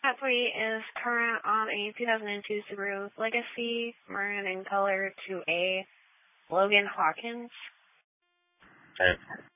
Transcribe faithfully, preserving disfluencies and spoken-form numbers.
Cat three is current on a two thousand two Subaru Legacy, maroon in color, to a Logan Hawkins. Okay.